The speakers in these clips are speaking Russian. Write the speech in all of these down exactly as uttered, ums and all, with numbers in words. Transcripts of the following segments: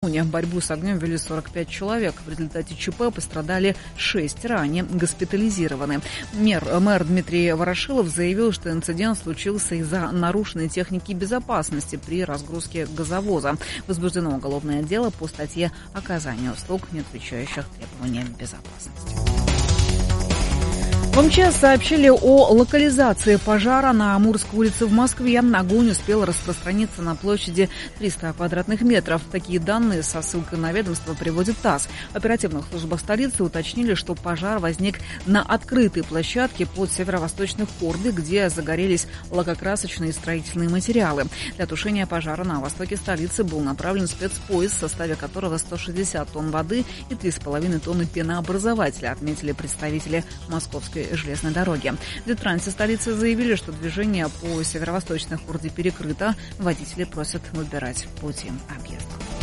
накануне. Борьбу с огнем вели сорок пять человек. В результате ЧП пострадали шесть, ранее госпитализированы. Мэр, мэр Дмитрий Ворошилов заявил, что инцидент случился из-за нарушенной техники безопасности при разгрузке газовоза. Возбуждено уголовное дело по статье «Оказание услуг, не отвечающих требованиям безопасности». В МЧС сообщили о локализации пожара на Амурской улице в Москве. Огонь успел распространиться на площади триста квадратных метров. Такие данные со ссылкой на ведомство приводит ТАСС. В оперативных службах столицы уточнили, что пожар возник на открытой площадке под северо-восточной Хордой, где загорелись лакокрасочные и строительные материалы. Для тушения пожара на востоке столицы был направлен спецпоезд, в составе которого сто шестьдесят тонн воды и три с половиной тонны пенообразователя, отметили представители Московской железной дороги. В Веттрансе столицы заявили, что движение по северо-восточной Хорде перекрыто. Водители просят выбирать пути объезда.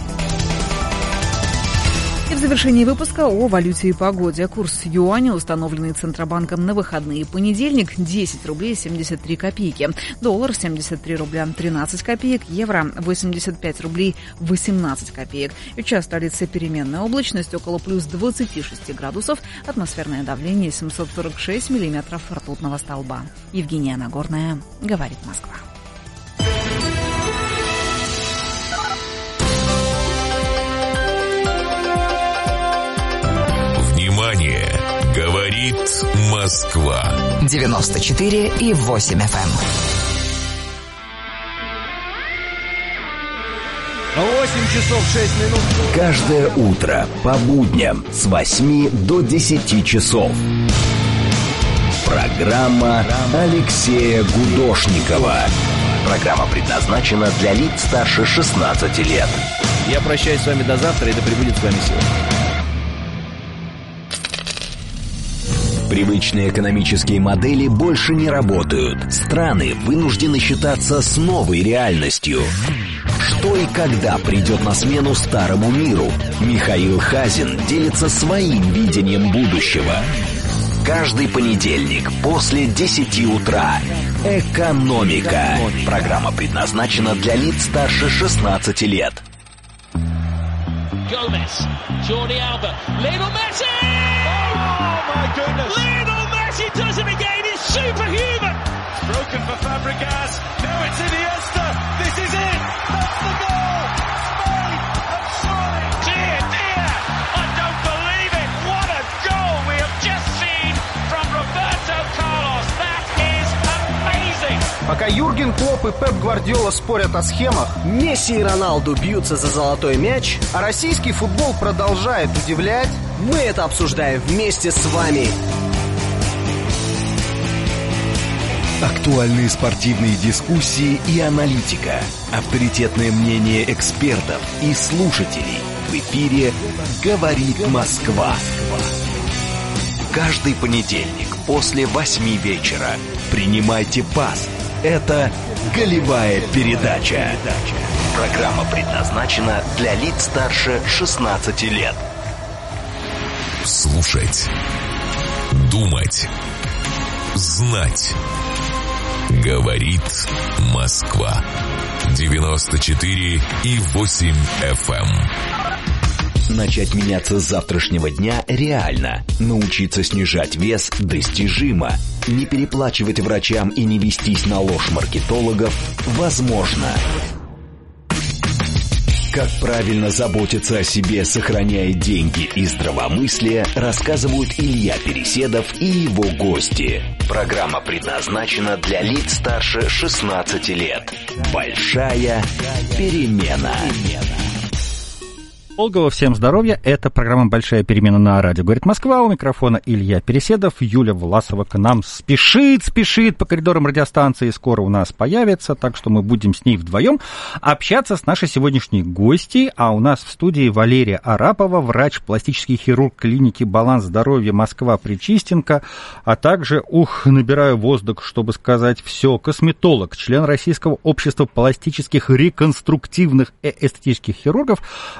И в завершении выпуска о валюте и погоде. Курс юаня, установленный Центробанком на выходные. Понедельник – десять рублей семьдесят три копейки. Доллар – семьдесят три рубля тринадцать копеек. Евро – восемьдесят пять рублей восемнадцать копеек. И в час столицы переменная облачность около плюс двадцати шести градусов. Атмосферное давление семьсот сорок шесть миллиметров ртутного столба. Евгения Нагорная, говорит Москва. Внимание! Говорит Москва. девяносто четыре и восемь эф эм. восемь часов шесть минут. Каждое утро по будням с восьми до десяти часов. Программа Алексея Гудошникова. Программа предназначена для лиц старше шестнадцати лет. Я прощаюсь с вами до завтра, и да пребудет с вами сила. Привычные экономические модели больше не работают. Страны вынуждены считаться с новой реальностью. Что и когда придет на смену старому миру? Михаил Хазин делится своим видением будущего. Каждый понедельник после десяти утра. Экономика. Программа предназначена для лиц старше шестнадцати лет. Gomez, Jordi Alba, Lionel Messi! Oh my goodness! Lionel Messi does it again, it's superhuman! Broken for Fabregas, now it's Iniesta, this is it! That's the goal! Spain have scored! Dear, dear, I don't believe it! What a goal we have just seen from Roberto Carlos! That is amazing! Пока Юрген Клопп и Пеп Гвардиола спорят о схемах, Месси и Роналду бьются за золотой мяч, а российский футбол продолжает удивлять, мы это обсуждаем вместе с вами. Актуальные спортивные дискуссии и аналитика. Авторитетное мнение экспертов и слушателей. В эфире «Говорит Москва». Каждый понедельник после восьми вечера. Принимайте пас. Это «Голевая передача». Программа предназначена для лиц старше шестнадцати лет. Слушать. Думать. Знать. Говорит Москва. девяносто четыре и восемь эф эм. Начать меняться с завтрашнего дня реально. Научиться снижать вес достижимо. Не переплачивать врачам и не вестись на ложь маркетологов возможно. Как правильно заботиться о себе, сохраняя деньги и здравомыслие, рассказывают Илья Переседов и его гости. Программа предназначена для лиц старше шестнадцати лет. Большая перемена. Долгого всем здоровья. Это программа «Большая перемена» на радио «Говорит Москва». У микрофона Илья Переседов. Юля Власова к нам спешит, спешит по коридорам радиостанции. Скоро у нас появится, так что мы будем с ней вдвоем общаться с нашей сегодняшней гостьей. А у нас в студии Валерия Арапова, врач, пластический хирург клиники «Баланс здоровья» Москва-Причистенко, а также, ух, набираю воздух, чтобы сказать все, косметолог, член Российского общества пластических, реконструктивных и эстетических хирургов, а также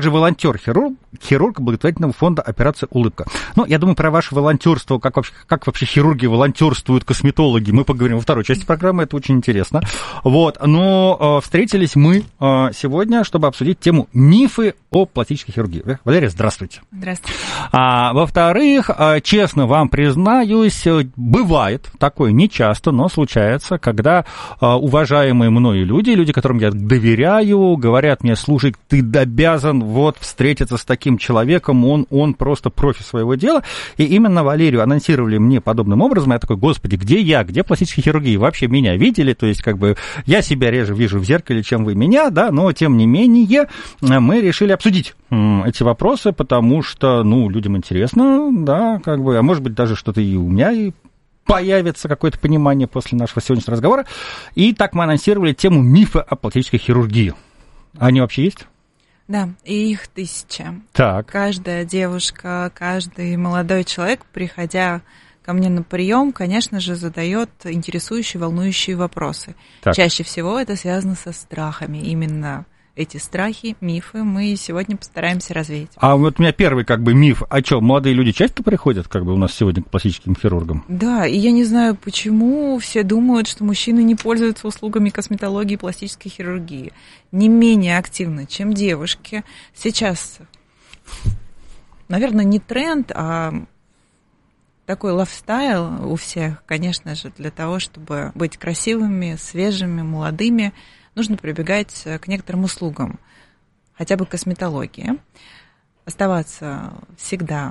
также волонтер-хирург, хирург благотворительного фонда «Операция Улыбка». Ну, я думаю, про ваше волонтерство, как вообще, как вообще хирурги волонтерствуют, косметологи, мы поговорим во второй части программы, это очень интересно. Вот, но э, встретились мы э, сегодня, чтобы обсудить тему мифы о пластической хирургии. Валерия, здравствуйте. Здравствуйте. А, во-вторых, э, честно вам признаюсь, бывает такое нечасто, но случается, когда э, уважаемые мною люди, люди, которым я доверяю, говорят мне: слушай, ты обязан вот встретиться с таким человеком, он, он просто профи своего дела. И именно Валерию анонсировали мне подобным образом. Я такой: господи, где я, где пластическая хирургия? Вообще меня видели? То есть, как бы, я себя реже вижу в зеркале, чем вы меня, да, но, тем не менее, мы решили обсудить эти вопросы, потому что, ну, людям интересно, да, как бы, а может быть, даже что-то и у меня и появится какое-то понимание после нашего сегодняшнего разговора. И так мы анонсировали тему мифа о пластической хирургии. Они вообще есть? Да, и их тысяча. Так. Каждая девушка, каждый молодой человек, приходя ко мне на прием, конечно же, задает интересующие, волнующие вопросы. Так. Чаще всего это связано со страхами. Именно эти страхи, мифы мы сегодня постараемся развеять. А вот у меня первый как бы миф. А что, молодые люди часто приходят как бы у нас сегодня к пластическим хирургам? Да, и я не знаю, почему все думают, что мужчины не пользуются услугами косметологии и пластической хирургии. Не менее активно, чем девушки. Сейчас, наверное, не тренд, а такой лайфстайл у всех, конечно же, для того, чтобы быть красивыми, свежими, молодыми, нужно прибегать к некоторым услугам, хотя бы косметологии, оставаться всегда,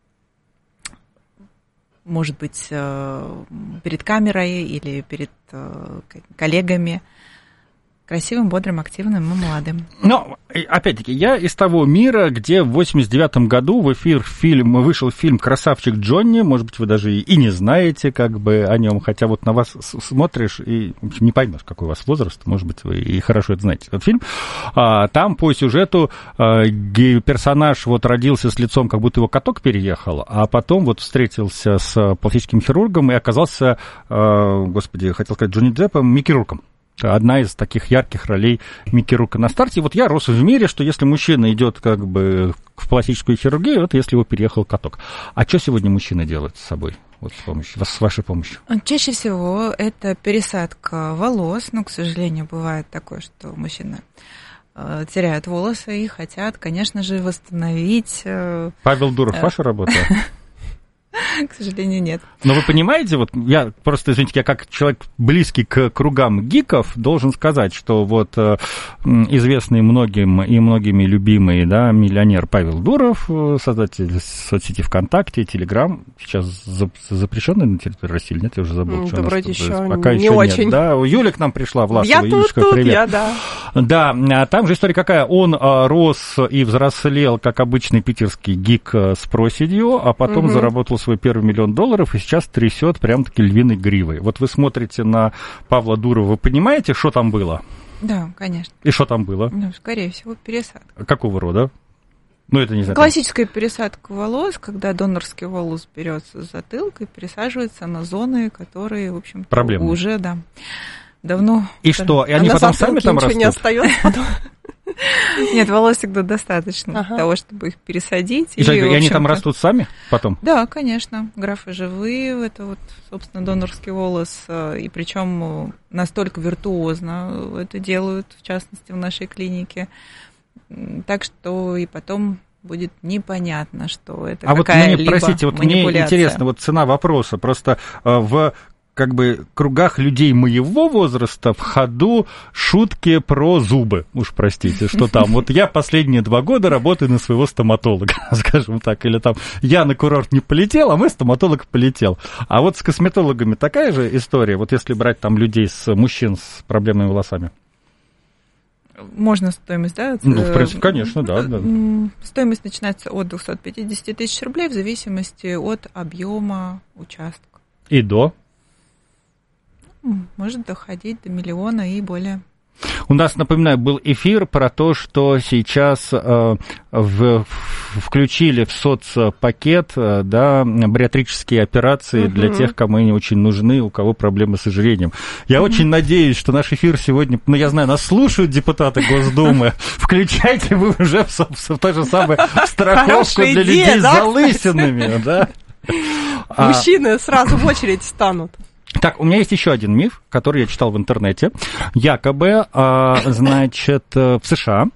может быть, перед камерой или перед коллегами, красивым, бодрым, активным и молодым. Но, опять-таки, я из того мира, где в восемьдесят девятом году в эфир фильм, вышел фильм «Красавчик Джонни». Может быть, вы даже и не знаете как бы о нем, хотя вот на вас смотришь и, в общем, не поймешь, какой у вас возраст. Может быть, вы и хорошо это знаете, этот фильм. Там по сюжету персонаж вот родился с лицом, как будто его каток переехал, а потом вот встретился с пластическим хирургом и оказался, господи, хотел сказать Джонни Деппом, Микки Рурком. Одна из таких ярких ролей Микки Рурка на старте. И вот я рос в мире, что если мужчина идет как бы в пластическую хирургию, это если его переехал каток. А что сегодня мужчина делает с собой? Вот с помощью, с вашей помощью. Чаще всего это пересадка волос. Ну, к сожалению, бывает такое, что мужчины теряют волосы и хотят, конечно же, восстановить. Павел Дуров, ваша работа? К сожалению, нет. Но вы понимаете, вот я просто, извините, я как человек близкий к кругам гиков должен сказать, что вот э, известный многим и многими любимый, да, миллионер Павел Дуров, создатель соцсети ВКонтакте, Телеграм, сейчас запрещенный на территории России, нет, я уже забыл. Да, что вроде еще пока не еще очень. Нет, да, Юля к нам пришла, Власова. Я Юлечка, тут, тут, привет. я, да. Да, там же история какая, он а, рос и взрослел, как обычный питерский гик с проседью, а потом угу. заработал свой первый миллион долларов и сейчас трясет прям-таки львиной гривой. Вот вы смотрите на Павла Дурова, вы понимаете, что там было? Да, конечно. И что там было? Ну, скорее всего, пересадка. Какого рода? Ну, это не знаю. Классическая пересадка волос, когда донорский волос берется с затылка и пересаживается на зоны, которые, в общем-то, проблемные. Уже, да, давно... И что, и они а потом сами там растут? Не остается потом. Нет, волос всегда достаточно ага. для того, чтобы их пересадить. И, и, и они там растут сами потом? Да, конечно. Графы живые, это вот, собственно, донорский волос. И причем настолько виртуозно это делают, в частности, в нашей клинике. Так что и потом будет непонятно, что это а какая-либо вот мне, простите, вот мне интересно, вот цена вопроса. Просто в... как бы кругах людей моего возраста в ходу шутки про зубы. Уж простите, что там. Вот я последние два года работаю на своего стоматолога, скажем так. Или там я на курорт не полетел, а мой стоматолог полетел. А вот с косметологами такая же история? Вот если брать там людей, с мужчин с проблемными волосами. Можно стоимость, да? Ну, в принципе, конечно, да, да. Стоимость начинается от двухсот пятидесяти тысяч рублей в зависимости от объема участка. И до? Может доходить до миллиона и более. У нас, напоминаю, был эфир про то, что сейчас э, в, включили в соцпакет э, да, бариатрические операции uh-huh. для тех, кому они очень нужны, у кого проблемы с ожирением. Я uh-huh. очень надеюсь, что наш эфир сегодня, ну, я знаю, нас слушают депутаты Госдумы, включайте вы уже в, в то же самое страховку для людей с залысинами, да? Мужчины сразу в очередь станут. Так, у меня есть еще один миф, который я читал в интернете. Якобы, значит, в США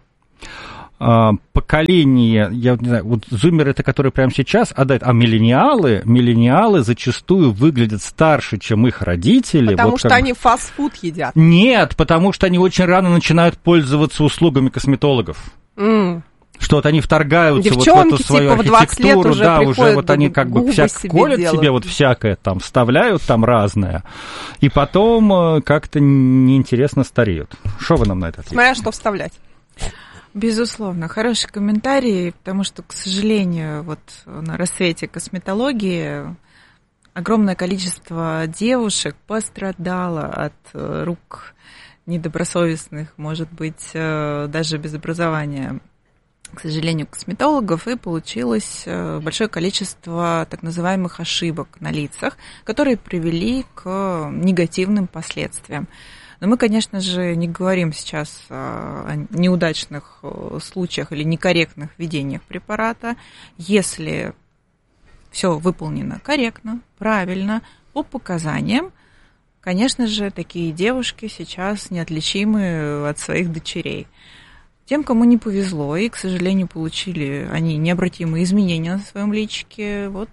поколение, я не знаю, вот зумеры это, которые прямо сейчас, а, да, а миллениалы, миллениалы зачастую выглядят старше, чем их родители. Потому вот что как... они фастфуд едят. Нет, потому что они очень рано начинают пользоваться услугами косметологов. Mm. Что вот они вторгаются девчонки, вот в эту свою типа, архитектуру, уже да, уже вот они как бы всяк колят делают. себе вот всякое там, вставляют там разное, и потом как-то неинтересно стареют. Что вы нам на это ответите? Смотря что вставлять. Безусловно, хороший комментарий, потому что, к сожалению, вот на рассвете косметологии огромное количество девушек пострадало от рук недобросовестных, может быть, даже без образования, к сожалению, косметологов, и получилось большое количество так называемых ошибок на лицах, которые привели к негативным последствиям. Но мы, конечно же, не говорим сейчас о неудачных случаях или некорректных введениях препарата. Если все выполнено корректно, правильно, по показаниям, конечно же, такие девушки сейчас неотличимы от своих дочерей. Тем, кому не повезло, и, к сожалению, получили они необратимые изменения на своем личике, вот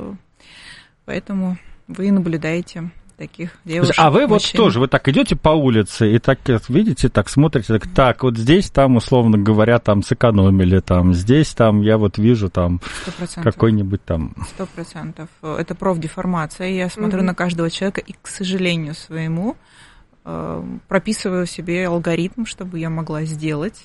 поэтому вы наблюдаете таких девушек. А вы мужчин. Вот тоже, вы так идете по улице и так, видите, так смотрите, так, так, вот здесь там, условно говоря, там сэкономили, там, здесь там, я вот вижу там сто процентов какой-нибудь там... Сто процентов. Это профдеформация, я смотрю mm-hmm. на каждого человека и, к сожалению своему, прописываю себе алгоритм, чтобы я могла сделать.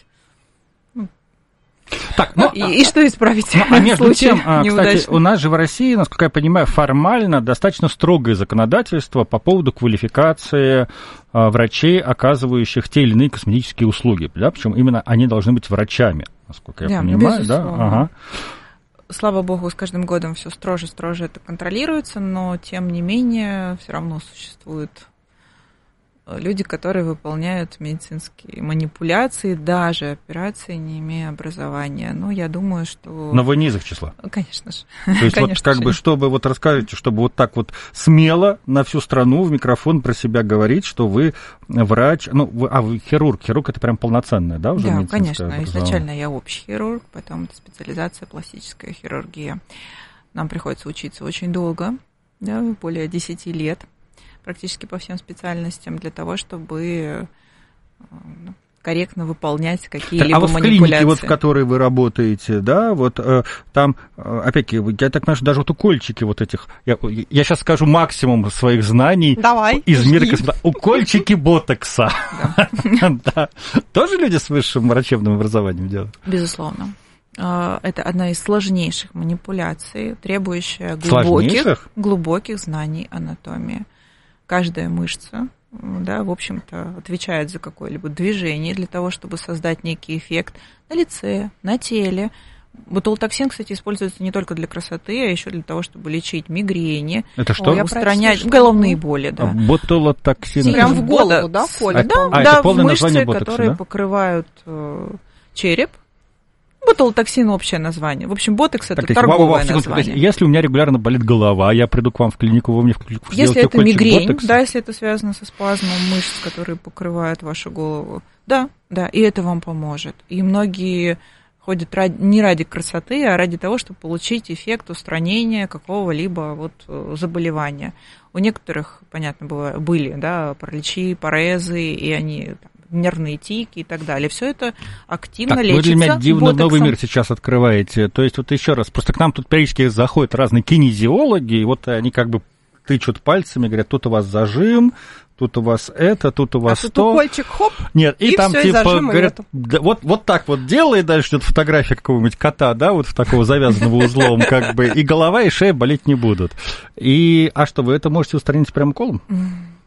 Так, ну, и, и что исправить? Ну, а между тем, кстати, у нас же в России, насколько я понимаю, формально достаточно строгое законодательство по поводу квалификации врачей, оказывающих те или иные косметические услуги. Да? Причем именно они должны быть врачами, насколько я да, понимаю. Да? Ага. Слава богу, с каждым годом все строже, строже это контролируется, но тем не менее все равно существует люди, которые выполняют медицинские манипуляции, даже операции, не имея образования. Ну, я думаю, что... Но вы не из их числа? Конечно же. То есть Конечно вот как же. бы, чтобы, вот расскажите, чтобы вот так вот смело на всю страну в микрофон про себя говорить, что вы врач, ну, вы, а вы хирург, хирург это прям полноценное, да, уже да, конечно. Изначально я общий хирург, потом это специализация пластическая хирургия. Нам приходится учиться очень долго, да, более десяти лет. Практически по всем специальностям, для того, чтобы ну, корректно выполнять какие-либо а вот манипуляции. В клинике, вот, в которой вы работаете, да, вот э, там, э, опять-таки, я так понимаю, что даже вот укольчики вот этих, я, я сейчас скажу максимум своих знаний Давай, из мира косметологии. Укольчики ботокса. Тоже люди с высшим врачебным образованием делают? Безусловно. Это одна из сложнейших манипуляций, требующая глубоких, глубоких знаний анатомии. Каждая мышца, да, в общем-то, отвечает за какое-либо движение для того, чтобы создать некий эффект на лице, на теле. Ботулотоксин, кстати, используется не только для красоты, а еще для того, чтобы лечить мигрени. Это что? Ой, устранять головные боли, да. А ботулотоксин. Прям в голову, да, колят? Да, а, да, это полное в мышцы, название ботокса, которые да? покрывают э, череп. Ботулотоксин – общее название. В общем, ботокс – это так, торговое во, во, название. Если у меня регулярно болит голова, я приду к вам в клинику, вы мне в клинику Если это мигрень, ботокс? Да, если это связано со спазмом мышц, которые покрывают вашу голову, да, да, и это вам поможет. И многие ходят ради, не ради красоты, а ради того, чтобы получить эффект устранения какого-либо вот заболевания. У некоторых, понятно, было, были, да, параличи, парезы, и они... нервные тики и так далее. Все это активно так, лечится вы для меня дивно ботоксом. Новый мир сейчас открываете. То есть вот еще раз, просто к нам тут периодически заходят разные кинезиологи, и вот они как бы тычут пальцами, говорят, тут у вас зажим, тут у вас это, тут у вас а тут то. укольчик, хоп, нет, и, и там всё, типа и говорят, да, вот, вот так вот делай, дальше идет фотография какого-нибудь кота, да, вот в такого завязанного узлом, как бы, и голова, и шея болеть не будут. И, а что, вы это можете устранить прям уколом?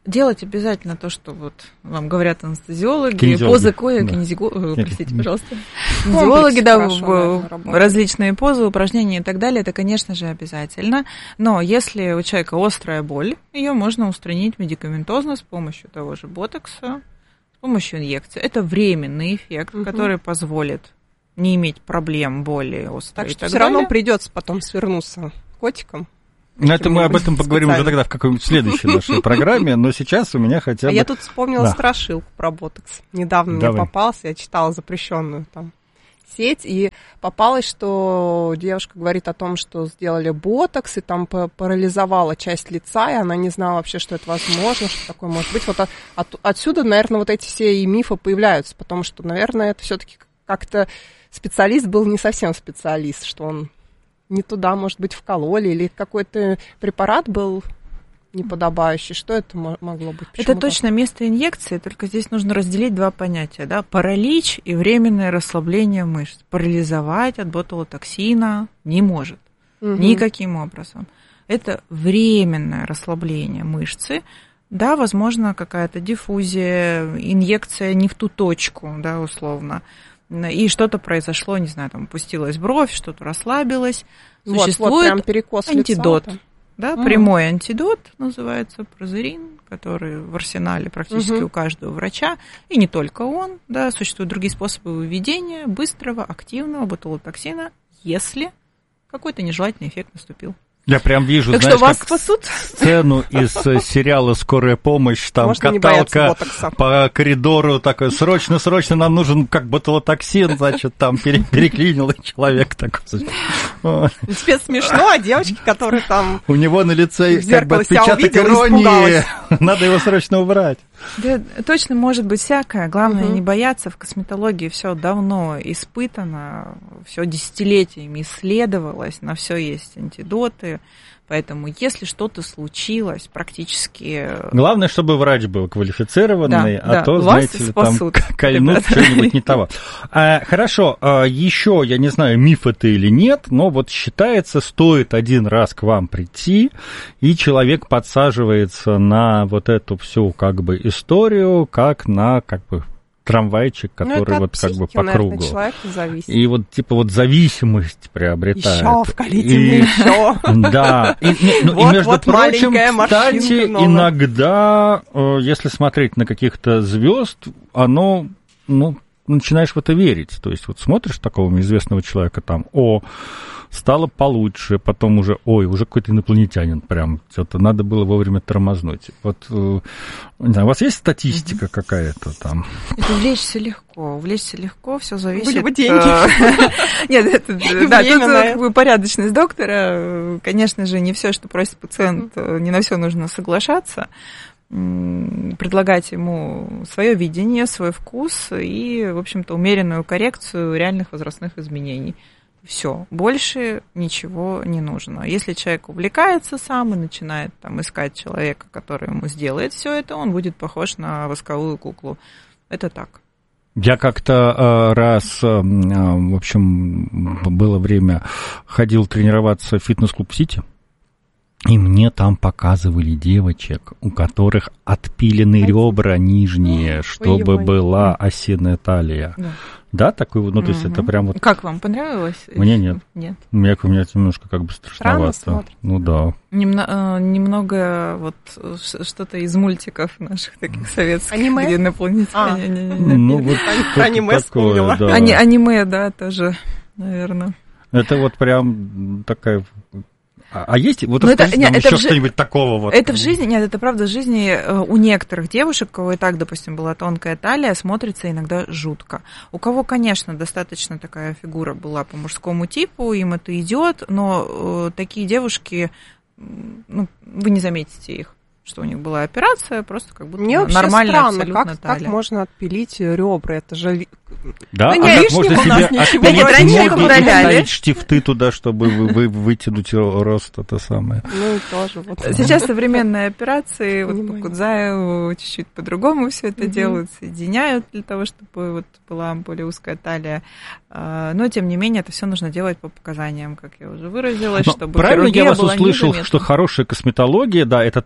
Делать обязательно то, что вот вам говорят анестезиологи, кинезиологи. позы коя, Да. кинезиологи, простите, пожалуйста, кинезиологи, да, хорошо, в- наверное, различные позы, упражнения и так далее, это, конечно же, обязательно. Но если у человека острая боль, ее можно устранить медикаментозно с помощью того же ботокса, с помощью инъекции. Это временный эффект, Мгм. который позволит не иметь проблем боли острой Так и что так все равно далее. придется потом свернуться котиком. Ну, это мы об Каким-нибудь этом поговорим уже специально. тогда в какой-нибудь следующей нашей программе, но сейчас у меня хотя А бы... я тут вспомнила Да. страшилку про ботокс. Недавно Давай. мне попался, я читала запрещенную там сеть, и попалось, что девушка говорит о том, что сделали ботокс, и там па- парализовала часть лица, и она не знала вообще, что это возможно, что такое может быть. Вот от- от- отсюда, наверное, вот эти все и мифы появляются, потому что, наверное, это все-таки как-то специалист был не совсем специалист, что он не туда, может быть, вкололи, или какой-то препарат был неподобающий. Что это мо- могло быть? Почему Это так? точно место инъекции, только здесь нужно разделить два понятия, да, паралич и временное расслабление мышц. Парализовать от ботулотоксина не может Мгм. никаким образом. Это временное расслабление мышцы. Да, возможно, какая-то диффузия, инъекция не в ту точку, да, условно. И что-то произошло, не знаю, там опустилась бровь, что-то расслабилось. Вот, вот Существует прям перекос лица антидот. там. Да, Мгм. прямой антидот называется прозерин, который в арсенале практически Мгм. у каждого врача, и не только он, да, существуют другие способы выведения быстрого, активного ботулотоксина, если какой-то нежелательный эффект наступил. Я прям вижу, Так знаешь, что вас как спасут. сцену из э, сериала «Скорая помощь», там Можно не бояться каталка ботокса. по коридору, такой, срочно-срочно, нам нужен как ботулотоксин, значит, там пере- переклинил и человек такой. значит, о, И теперь смешно, а девочки, которые там... У него на лице В как бы зеркало себя отпечаток увидела, иронии, испугалась. надо его срочно убрать. Да, точно может быть всякое. Главное Мгм. не бояться. В косметологии все давно испытано, все десятилетиями исследовалось, на все есть антидоты. Поэтому, если что-то случилось, практически... Главное, чтобы врач был квалифицированный, Да, а да, то, вас знаете ли, там спасут, кольнут ребята. что-нибудь не того. А, хорошо, а, еще, я не знаю, миф это или нет, но вот считается, стоит один раз к вам прийти, и человек подсаживается на вот эту всю как бы историю, как на как бы трамвайчик, Ну, который это от вот как бы психики, по наверное, кругу. человека зависит. И вот типа вот зависимость приобретает. Еще вкалите И- мне еще. Да, и, не- ну, и Вот- между вот прочим, маленькая кстати, морщинка новая. иногда, э, если смотреть на каких-то звезд, оно, ну, начинаешь в это верить. То есть вот смотришь такого известного человека, там, о, стало получше, потом уже, ой, уже какой-то инопланетянин, прям, что-то надо было вовремя тормознуть. Вот, э, не знаю, у вас есть статистика какая-то там? Это увлечься легко, увлечься легко, все зависит... Были бы деньги. э, Нет, это, И да, время тут на э, это. как бы порядочность доктора. Конечно же, не все, что просит пациент, э, не на все нужно соглашаться. М, Предлагать ему свое видение, свой вкус и, в общем-то, умеренную коррекцию реальных возрастных изменений. Все, больше ничего не нужно. Если человек увлекается сам и начинает там искать человека, который ему сделает все это, он будет похож на восковую куклу. Это так. Я как-то э, раз, э, м, в общем, было время, ходил тренироваться в фитнес-клуб «Сити», и мне там показывали девочек, у которых отпилены ребра нижние, чтобы Ой-ой. была осиная талия. Да. Да, такой вот, ну, то есть это Мгм. прям вот... Как вам понравилось? Мне нет. Нет. У меня, у меня это немножко как бы страшновато. смотрит. Ну да. Немно- э, немного вот э, ш- что-то из мультиков наших таких советских, Аниме? где инопланетяне. А. Не-не-не. Ну вот Про что-то аниме такое, вспомнила. да. Ани- аниме, да, тоже, наверное. Это вот прям такая... А, а есть, вот Ну, это- расскажите нет, нам это еще в жи- что-нибудь такого вот. Это в жизни, нет, это правда в жизни э, у некоторых девушек, у кого и так, допустим, была тонкая талия, смотрится иногда жутко. У кого, конечно, достаточно такая фигура была по мужскому типу, им это идет, но э, такие девушки, м, ну, вы не заметите их, что у них была операция, просто как будто Мне вообще нормальная странно, абсолютно как, талия. как можно отпилить ребра, это же... ли- Да, Ну, а не как лишнего можно у нас себе ничего отпилить нет. Раньше их ноги и удаляли. вставить штифты туда, чтобы вы, вы- вытянуть рост, это самое. Ну, и тоже вот. Сейчас современные операции, вот по Понимаю. Кудзаеву чуть-чуть по-другому все это Мгм. делают, соединяют для того, чтобы вот была более узкая талия. А, Но, тем не менее, это все нужно делать по показаниям, как я уже выразилась, Но чтобы правильно хирургия я вас была услышал, незаметна. что хорошая косметология, да, это та, про которую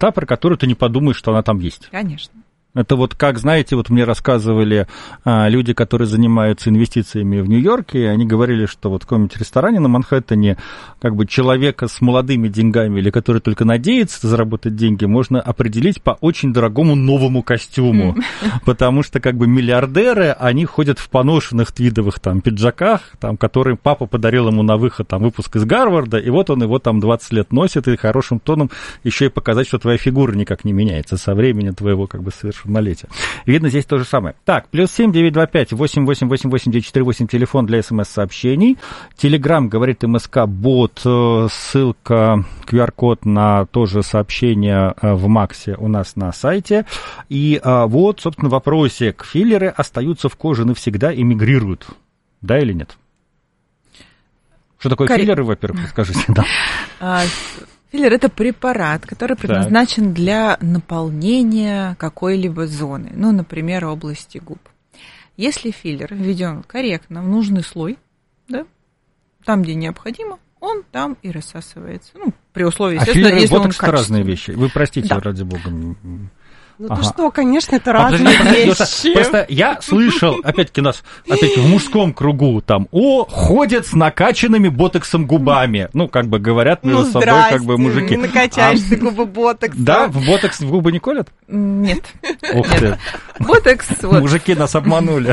которую ты не подумаешь, что она там есть. Конечно. Это вот как, знаете, вот мне рассказывали а, люди, которые занимаются инвестициями в Нью-Йорке, они говорили, что вот в каком-нибудь ресторане на Манхэттене как бы человека с молодыми деньгами или который только надеется заработать деньги, можно определить по очень дорогому новому костюму, потому что как бы миллиардеры, они ходят в поношенных твидовых там пиджаках, там, которые папа подарил ему на выход там выпуск из Гарварда, и вот он его там двадцать лет носит, и хорошим тоном еще и показать, что твоя фигура никак не меняется со времени твоего как бы совершенно налетия. Видно, здесь то же самое. Так, плюс семь девятьсот двадцать пять восемь восемь восемь восемь девять четыре восемь, телефон для смс-сообщений. Телеграм, говорит МСК-бот, ссылка, ку ар-код на тоже сообщение в Максе у нас на сайте. И вот, собственно, вопросик. Филлеры остаются в коже навсегда и мигрируют. Да или нет? Что такое Кор... филлеры, во-первых, скажите, да. Филлер – это препарат, который предназначен так. для наполнения какой-либо зоны, ну, например, области губ. Если филлер введен корректно в нужный слой, да, там, где необходимо, он там и рассасывается. Ну, при условии, естественно, а если он качественный. Это разные вещи. Вы простите, да. ради бога. Ну ага. ты что, конечно, это разные а, вещи. Просто я слышал, опять-таки, у нас, опять-таки, в мужском кругу, там, о, ходят с накачанными ботоксом губами. Ну, как бы говорят между ну, собой, как бы мужики. Не накачаешь а, ты губы ботоксом. Да, в ботокс в губы не колят? Нет. Ух ты. Ботокс. Мужики нас обманули.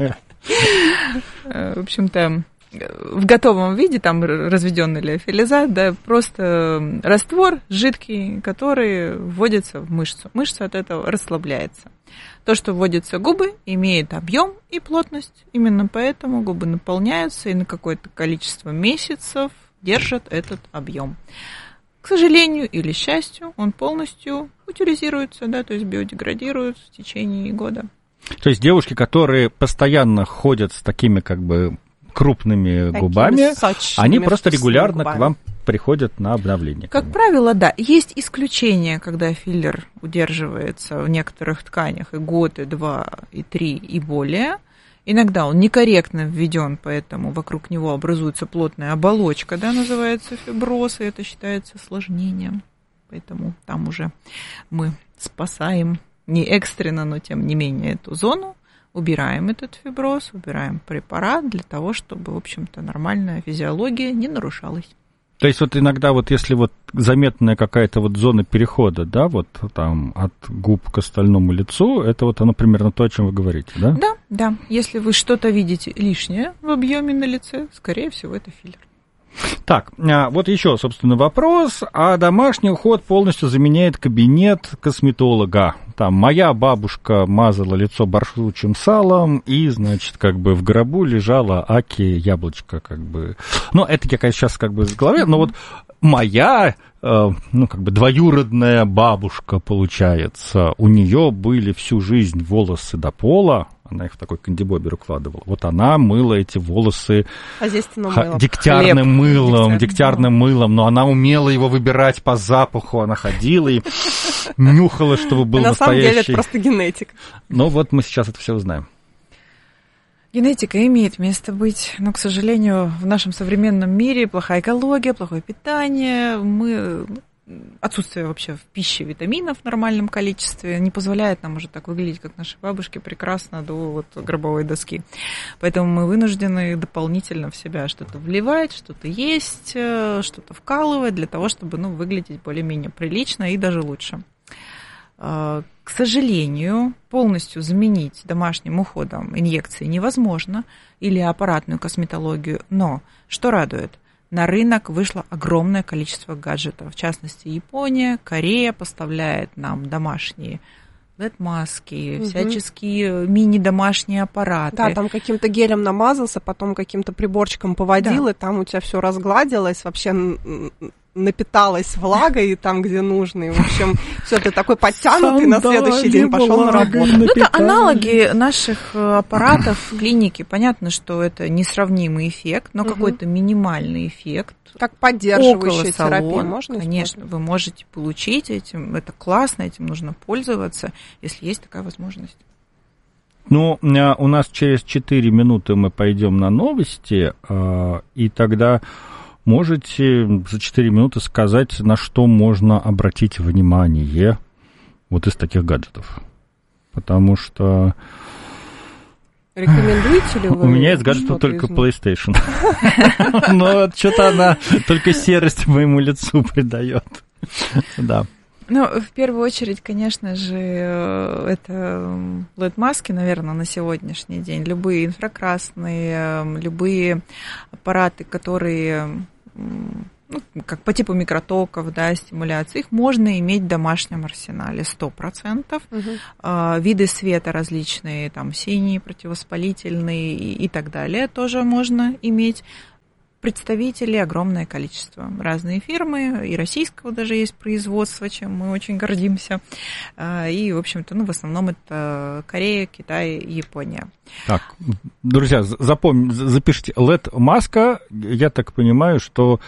В общем-то, в готовом виде, там разведенный леофилизат, да, просто раствор жидкий, который вводится в мышцу. Мышца от этого расслабляется. То, что вводится в губы, имеет объем и плотность. Именно поэтому губы наполняются и на какое-то количество месяцев держат этот объем. К сожалению или счастью, он полностью утилизируется, да, то есть биодеградирует в течение года. То есть девушки, которые постоянно ходят с такими как бы крупными такими губами, они просто регулярно губами. К вам приходят на обновление. Как, как правило, да. Есть исключения, когда филлер удерживается в некоторых тканях и год, и два, и три, и более. Иногда он некорректно введен, поэтому вокруг него образуется плотная оболочка, да, называется фиброз, и это считается осложнением. Поэтому там уже мы спасаем не экстренно, но тем не менее эту зону. Убираем этот фиброз, убираем препарат для того, чтобы, в общем-то, нормальная физиология не нарушалась. То есть вот иногда вот если вот заметная какая-то вот зона перехода, да, вот там от губ к остальному лицу, это вот оно примерно то, о чем вы говорите, да? Да, да. Если вы что-то видите лишнее в объеме на лице, скорее всего, это филлер. Так, вот еще, собственно, вопрос. А домашний уход полностью заменяет кабинет косметолога. Там моя бабушка мазала лицо барсучим салом, и, значит, как бы в гробу лежала аки яблочко, как бы. Ну, это я, конечно, сейчас как бы в голове, но вот моя, э, ну, как бы двоюродная бабушка, получается, у нее были всю жизнь волосы до пола, она их в такой кандибобер укладывала. Вот она мыла эти волосы мылом. дегтярным Хлеб. мылом, дегтярным мылом, но она умела его выбирать по запаху, она ходила и нюхала, чтобы был на настоящий. На самом деле это просто генетика. Ну вот мы сейчас это все узнаем. Генетика имеет место быть, но, к сожалению, в нашем современном мире плохая экология, плохое питание, мы... отсутствие вообще в пище витаминов в нормальном количестве не позволяет нам уже так выглядеть, как наши бабушки, прекрасно до вот гробовой доски. Поэтому мы вынуждены дополнительно в себя что-то вливать, что-то есть, что-то вкалывать для того, чтобы, ну, выглядеть более-менее прилично и даже лучше. К сожалению, полностью заменить домашним уходом инъекции невозможно или аппаратную косметологию, но что радует? На рынок вышло огромное количество гаджетов. В частности, Япония, Корея поставляет нам домашние эд эм-маски, угу. всяческие мини-домашние аппараты. Да, там каким-то гелем намазался, потом каким-то приборчиком поводил, да. и там у тебя все разгладилось, вообще напиталась влагой там, где нужно. И, в общем, все, ты такой подтянутый, на следующий день пошел на работу. Ну, это аналоги наших аппаратов в клинике. Понятно, что это несравнимый эффект, но угу. какой-то минимальный эффект. Как поддерживающая терапия можно? Конечно, вы можете получить этим. Это классно, этим нужно пользоваться, если есть такая возможность. Ну, у нас через четыре минуты мы пойдем на новости, и тогда можете за четыре минуты сказать, на что можно обратить внимание вот из таких гаджетов. Потому что... Рекомендуете ли вы? У меня из гаджетов только PlayStation. Но что-то она только серость моему лицу придает. Да. Ну, в первую очередь, конечно же, это эл и ди-маски, наверное, на сегодняшний день. Любые инфракрасные, любые аппараты, которые, ну, как по типу микротоков, да, стимуляции, их можно иметь в домашнем арсенале сто процентов. Угу. А, виды света различные, там, синие, противовоспалительные и, и так далее, тоже можно иметь. Представителей огромное количество. Разные фирмы, и российского даже есть производство, чем мы очень гордимся. И, в общем-то, ну, в основном это Корея, Китай и Япония. Так, друзья, запомните, запишите, эл и ди-маска, я так понимаю, что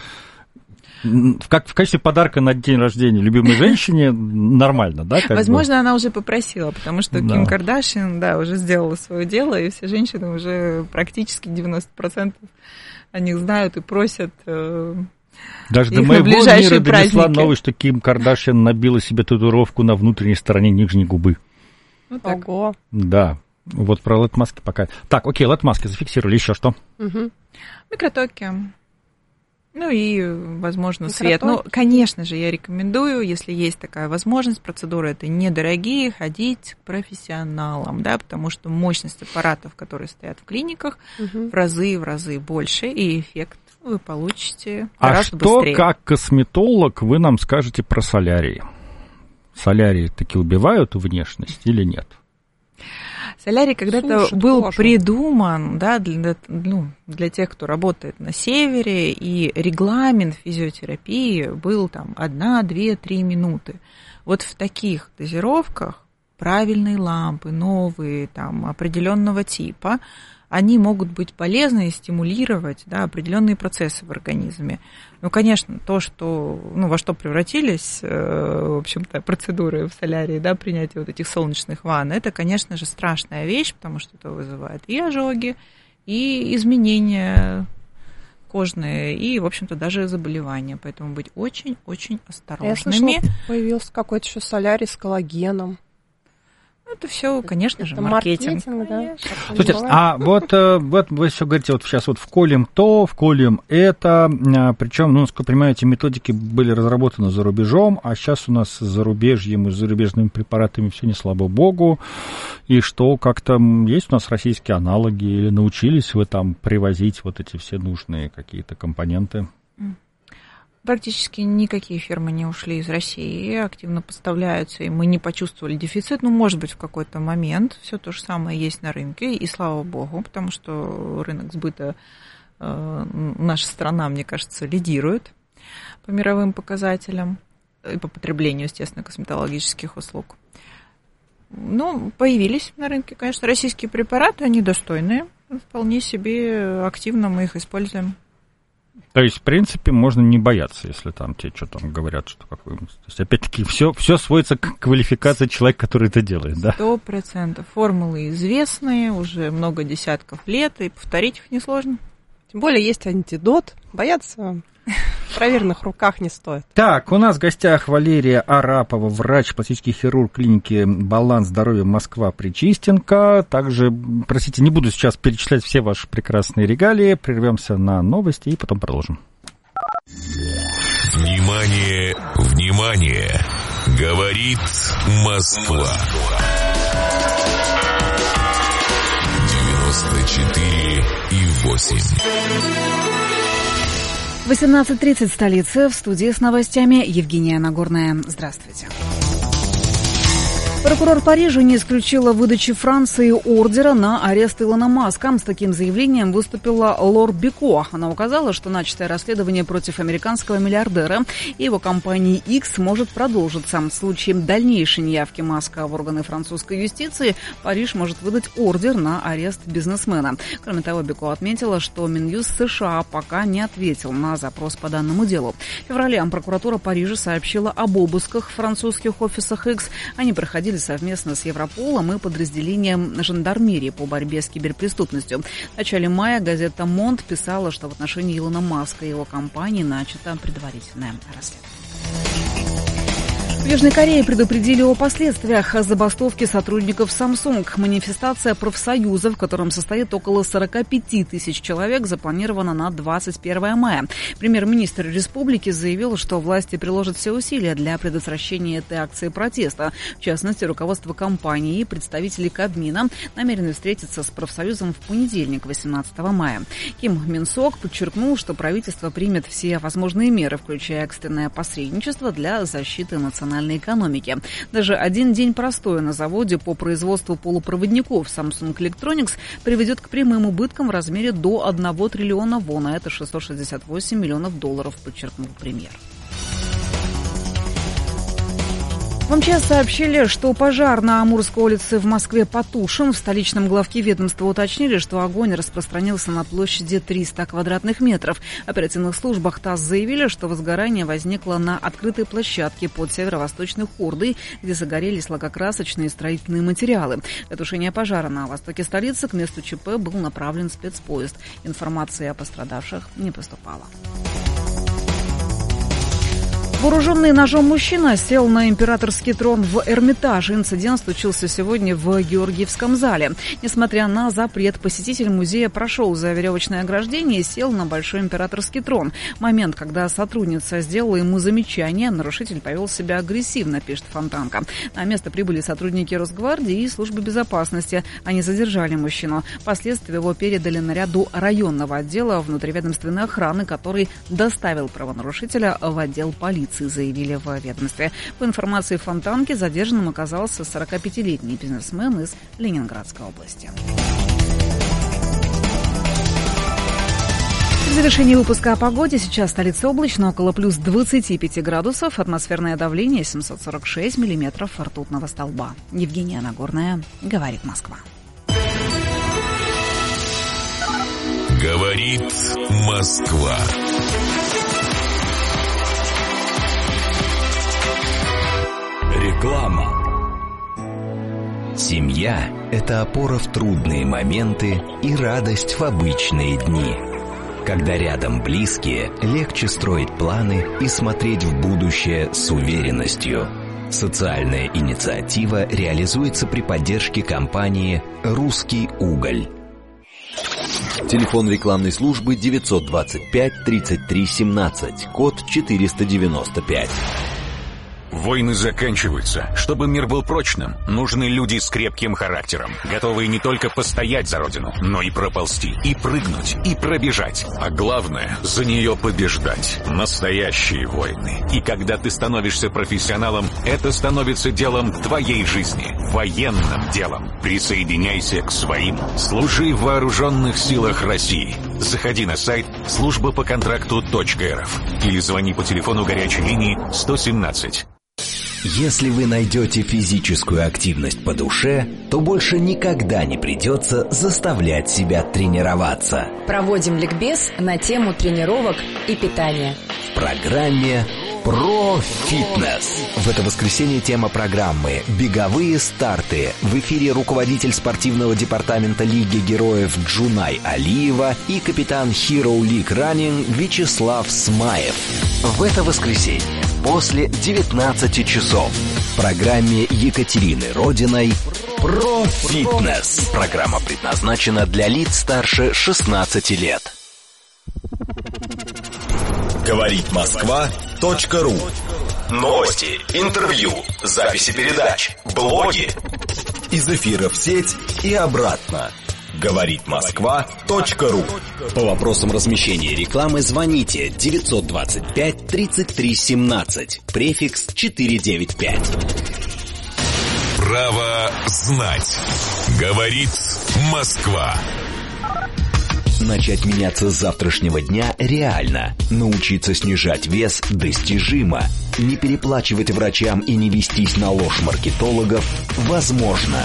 как в качестве подарка на день рождения любимой женщине нормально, да? Возможно, бы? Она уже попросила, потому что да. Ким Кардашьян, да, уже сделала свое дело, и все женщины уже практически девяносто процентов о них знают и просят. Даже до моего мира донесла новость, что Ким Кардашьян набила себе татуировку на внутренней стороне нижней губы. Вот так. Ого. Да. Вот про эл и ди-маски пока. Так, окей, эл и ди-маски зафиксировали. Еще что? Угу. Микротоки. Ну и, возможно, Микротоки. Свет. Ну, конечно же, я рекомендую, если есть такая возможность, процедуры это недорогие, ходить к профессионалам, да, потому что мощность аппаратов, которые стоят в клиниках, угу. в разы, в разы больше, и эффект вы получите гораздо быстрее. А что, как косметолог, вы нам скажете про солярий? Солярий таки убивают внешность или нет? Солярий когда-то Слушай, был важно. придуман, да, для, ну, для тех, кто работает на севере, и регламент физиотерапии был там одна, две, три минуты. Вот в таких дозировках правильные лампы, новые, там, определенного типа, они могут быть полезны и стимулировать, да, определенные процессы в организме. Ну, конечно, то, что, ну, во что превратились, в общем-то, процедуры в солярии, да, принятие вот этих солнечных ванн, это, конечно же, страшная вещь, потому что это вызывает и ожоги, и изменения кожные, и, в общем-то, даже заболевания. Поэтому быть очень-очень осторожными. Я слышала, появился какой-то еще солярий с коллагеном. Это все, конечно же, маркетинг. маркетинг да. Слушайте, а вот, вот вы все говорите, вот сейчас вот вколем то, вколем это, причем, ну, насколько понимаю, эти методики были разработаны за рубежом, а сейчас у нас с зарубежьем и с зарубежными препаратами все не слава богу, и что, как-то есть у нас российские аналоги, или научились вы там привозить вот эти все нужные какие-то компоненты? Практически никакие фирмы не ушли из России, активно поставляются, и мы не почувствовали дефицит. Ну, может быть, в какой-то момент все то же самое есть на рынке, и слава богу, потому что рынок сбыта, э, наша страна, мне кажется, лидирует по мировым показателям, и по потреблению, естественно, косметологических услуг. Ну, появились на рынке, конечно, российские препараты, они достойные, вполне себе активно мы их используем. То есть, в принципе, можно не бояться, если там тебе что там говорят, что какой... То есть, опять-таки, все, все сводится к квалификации человека, который это делает, да? Сто процентов. Формулы известные, уже много десятков лет, и повторить их несложно. Тем более, есть антидот. Бояться в проверенных руках не стоит. Так, у нас в гостях Валерия Арапова, врач, пластический хирург клиники «Баланс здоровья Москва» Причистенко. Также, простите, не буду сейчас перечислять все ваши прекрасные регалии. Прервемся на новости и потом продолжим. Внимание, внимание! Говорит Москва. девяносто четыре и восемь. восемнадцать тридцать, столица, в студии с новостями Евгения Нагорная. Здравствуйте. Прокурор Парижа не исключила выдачи Франции ордера на арест Илона Маска. С таким заявлением выступила Лор Бико. Она указала, что начатое расследование против американского миллиардера и его компании X может продолжиться. В случае дальнейшей неявки Маска в органы французской юстиции Париж может выдать ордер на арест бизнесмена. Кроме того, Бико отметила, что Минюст США пока не ответил на запрос по данному делу. В феврале прокуратура Парижа сообщила об обысках в французских офисах X. Они проходили совместно с Европолом и подразделением жандармерии по борьбе с киберпреступностью. В начале мая газета «Монт» писала, что в отношении Илона Маска и его компании начато предварительное расследование. В В Южной Корее предупредили о последствиях забастовки сотрудников Samsung. Манифестация профсоюза, в котором состоит около сорок пять тысяч человек, запланирована на двадцать первое мая. Премьер-министр республики заявил, что власти приложат все усилия для предотвращения этой акции протеста. В частности, руководство компании и представители Кабмина намерены встретиться с профсоюзом в понедельник, восемнадцатого мая. Ким Мин Сок подчеркнул, что правительство примет все возможные меры, включая экстренное посредничество для защиты национальной экономики. Даже один день простоя на заводе по производству полупроводников Samsung Electronics приведет к прямым убыткам в размере до одного триллиона вон, а это шестьсот шестьдесят восемь миллионов долларов, подчеркнул премьер. В МЧС сообщили, что пожар на Амурской улице в Москве потушен. В столичном главке ведомства уточнили, что огонь распространился на площади триста квадратных метров. В оперативных службах ТАСС заявили, что возгорание возникло на открытой площадке под северо-восточной Хурдой, где загорелись лакокрасочные и строительные материалы. Для тушения пожара на востоке столицы к месту ЧП был направлен спецпоезд. Информации о пострадавших не поступало. Вооруженный ножом мужчина сел на императорский трон в Эрмитаже. Инцидент случился сегодня в Георгиевском зале. Несмотря на запрет, посетитель музея прошел за веревочное ограждение и сел на большой императорский трон. Момент, когда сотрудница сделала ему замечание, нарушитель повел себя агрессивно, пишет Фонтанка. На место прибыли сотрудники Росгвардии и службы безопасности. Они задержали мужчину. Впоследствии его передали наряду районного отдела внутриведомственной охраны, который доставил правонарушителя в отдел полиции, заявили в ведомстве. По информации Фонтанки, задержанным оказался сорокапятилетний бизнесмен из Ленинградской области. В завершении выпуска о погоде. Сейчас столица облачно, около плюс двадцати пяти градусов. Атмосферное давление семьсот сорок шесть миллиметров ртутного столба. Евгения Нагорная, говорит Москва. Говорит Москва. Реклама. Семья – это опора в трудные моменты и радость в обычные дни. Когда рядом близкие, легче строить планы и смотреть в будущее с уверенностью. Социальная инициатива реализуется при поддержке компании «Русский уголь». Телефон рекламной службы девятьсот двадцать пять тридцать три семнадцать, код четыреста девяносто пять. Войны заканчиваются. Чтобы мир был прочным, нужны люди с крепким характером, готовые не только постоять за родину, но и проползти, и прыгнуть, и пробежать. А главное, за нее побеждать. Настоящие войны. И когда ты становишься профессионалом, это становится делом твоей жизни, военным делом. Присоединяйся к своим. Служи в вооруженных силах России. Заходи на сайт служба по контракту точка эр эф или звони по телефону горячей линии сто семнадцать. Если вы найдете физическую активность по душе, то больше никогда не придется заставлять себя тренироваться. Проводим ликбез на тему тренировок и питания. В программе «Про фитнес». В это воскресенье тема программы «Беговые старты». В эфире руководитель спортивного департамента Лиги героев Джунай Алиева и капитан Hero League Running Вячеслав Смаев. В это воскресенье после девятнадцати часов в программе Екатерины Родиной «Про фитнес». Программа предназначена для лиц старше шестнадцати лет. Говорит Москва точка ру. Новости, интервью, записи передач, блоги. Из эфира в сеть и обратно. Говорит Москва точка ру. По вопросам размещения рекламы звоните девятьсот двадцать пять тридцать три семнадцать, префикс четыреста девяносто пять. Право знать. Говорит Москва. Начать меняться с завтрашнего дня реально. Научиться снижать вес достижимо. Не переплачивать врачам и не вестись на ложь маркетологов возможно.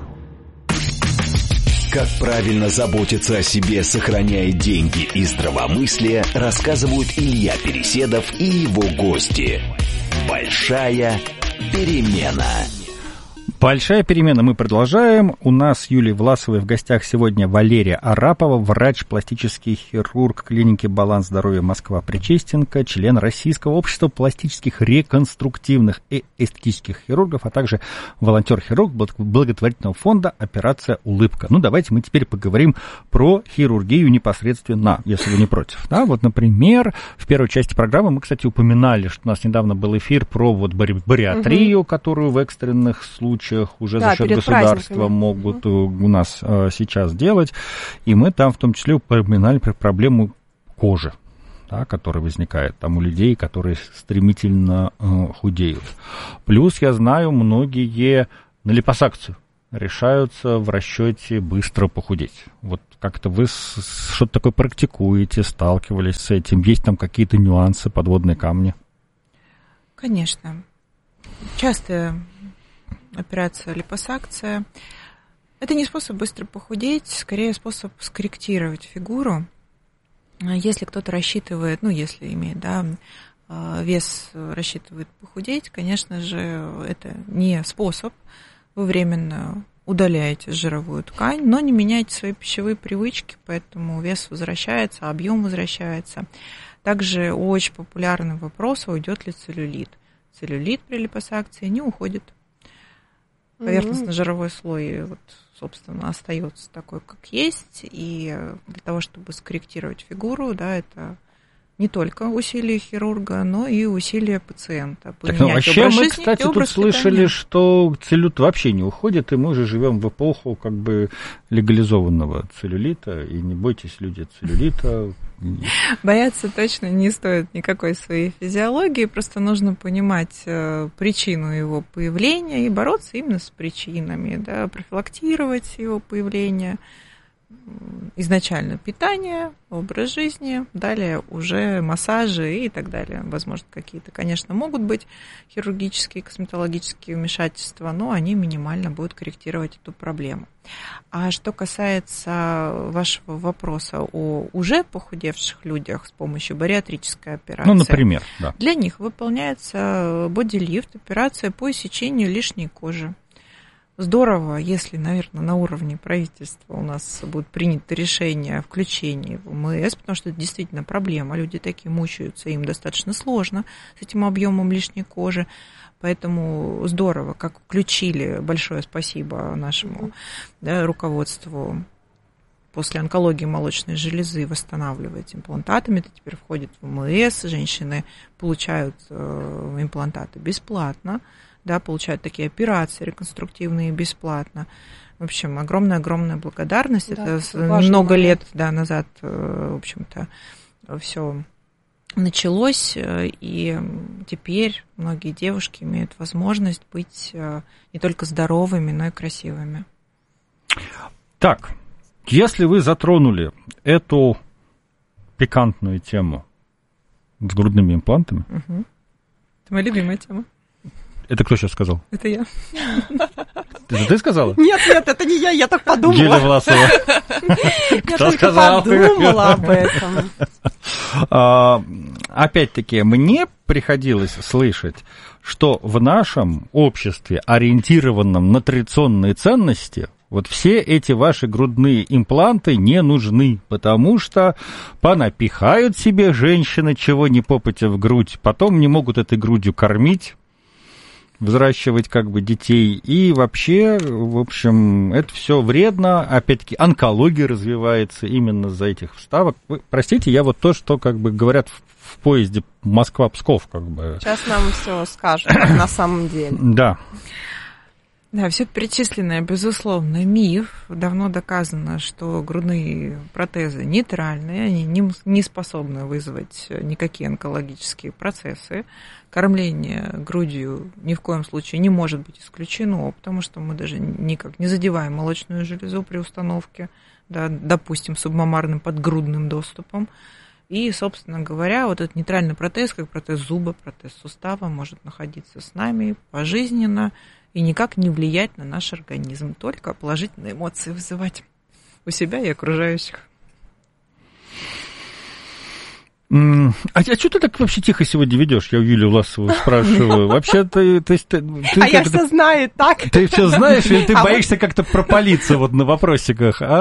Как правильно заботиться о себе, сохраняя деньги и здравомыслие, рассказывают Илья Переседов и его гости. Большая перемена. Большая перемена. Мы продолжаем. У нас с Юлией Власовой в гостях сегодня Валерия Арапова, врач, пластический хирург клиники «Баланс здоровья» Москва Причистенко, член Российского общества пластических, реконструктивных и эстетических хирургов, а также волонтер-хирург благотворительного фонда «Операция Улыбка». Ну, давайте мы теперь поговорим про хирургию непосредственно, если вы не против. Да, вот, например, в первой части программы мы, кстати, упоминали, что у нас недавно был эфир про вот бариатрию, угу. которую в экстренных случаях уже да, за счет государства могут угу. у нас а, сейчас делать. И мы там в том числе упоминали про проблему кожи, да, которая возникает там у людей, которые стремительно а, худеют. Плюс, я знаю, многие на липосакцию решаются в расчете быстро похудеть. Вот как-то вы с, что-то такое практикуете, сталкивались с этим? Есть там какие-то нюансы, подводные камни? Конечно. Часто операция липосакция. Это не способ быстро похудеть, скорее способ скорректировать фигуру. Если кто-то рассчитывает, ну, если имеет, да, вес, рассчитывает похудеть, конечно же, это не способ. Вы временно удаляете жировую ткань, но не меняете свои пищевые привычки, поэтому вес возвращается, объем возвращается. Также очень популярный вопрос, уйдет ли целлюлит. Целлюлит при липосакции не уходит. Поверхностно-жировой слой, вот, собственно, остается такой, как есть. И для того, чтобы скорректировать фигуру, да, это не только усилия хирурга, но и усилия пациента. Так, ну, вообще мы, кстати, тут слышали, питания. Что целлюлит вообще не уходит, и мы же живем в эпоху как бы легализованного целлюлита, и не бойтесь, люди, целлюлита. Бояться точно не стоит никакой своей физиологии, просто нужно понимать причину его появления и бороться именно с причинами, да, профилактировать его появление. Изначально питание, образ жизни, далее уже массажи и так далее. Возможно, какие-то, конечно, могут быть хирургические, косметологические вмешательства, но они минимально будут корректировать эту проблему. А что касается вашего вопроса о уже похудевших людях с помощью бариатрической операции. Ну, например, да. Для них выполняется бодилифт, операция по иссечению лишней кожи. Здорово, если, наверное, на уровне правительства у нас будет принято решение о включении в МС, потому что это действительно проблема. Люди такие мучаются, им достаточно сложно с этим объемом лишней кожи. Поэтому здорово, как включили, большое спасибо нашему, да, руководству после онкологии молочной железы восстанавливать имплантатами. Это теперь входит в МС, женщины получают имплантаты бесплатно. Да, получают такие операции реконструктивные бесплатно. В общем, огромная-огромная благодарность. Да, это много момент. лет да, назад, в общем-то, все началось, и теперь многие девушки имеют возможность быть не только здоровыми, но и красивыми. Так, если вы затронули эту пикантную тему с грудными имплантами... Угу. Это моя любимая тема. Это кто сейчас сказал? Это я. Это ты сказала? Нет, нет, это не я, я так подумала. Юлия Власова. Я только подумала об этом. Опять-таки, мне приходилось слышать, что в нашем обществе, ориентированном на традиционные ценности, вот все эти ваши грудные импланты не нужны, потому что понапихают себе женщины, чего ни попадя в грудь, потом не могут этой грудью кормить, взращивать как бы детей, и вообще, в общем, это все вредно, опять-таки, онкология развивается именно из-за этих вставок. Вы, простите, я вот то, что как бы говорят в, в поезде Москва-Псков, как бы. Сейчас нам все скажут, как на самом деле. Да. Да, все перечисленное, безусловно, миф. Давно доказано, что грудные протезы нейтральные, они не, не способны вызвать никакие онкологические процессы. Кормление грудью ни в коем случае не может быть исключено, потому что мы даже никак не задеваем молочную железу при установке, да, допустим, субмамарным подгрудным доступом. И, собственно говоря, вот этот нейтральный протез, как протез зуба, протез сустава, может находиться с нами пожизненно и никак не влиять на наш организм, только положительные эмоции вызывать у себя и окружающих. А, а что ты так вообще тихо сегодня ведешь? Я у Юлии Власовой спрашиваю. Вообще ты... ты, ты, ты а я все знаю, так. Ты все знаешь, или ты а боишься вот... как-то пропалиться вот на вопросиках, а?